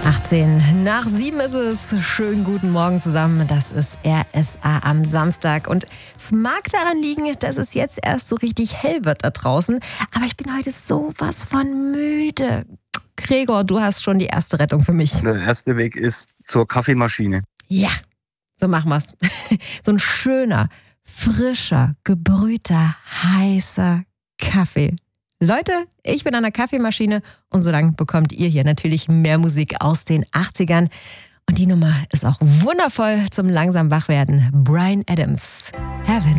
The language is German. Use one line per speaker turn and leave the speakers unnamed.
18:07 ist es. Schönen guten Morgen zusammen. Das ist RSA am Samstag. Und es mag daran liegen, dass es jetzt erst so richtig hell wird da draußen. Aber ich bin heute sowas von müde. Gregor, du hast schon die erste Rettung für mich.
Der erste Weg ist zur Kaffeemaschine.
Ja, so machen wir's. So ein schöner, frischer, gebrühter, heißer Kaffee. Leute, ich bin an der Kaffeemaschine und so lange bekommt ihr hier natürlich mehr Musik aus den 80ern. Und die Nummer ist auch wundervoll zum langsam Wachwerden. Bryan Adams, Heaven.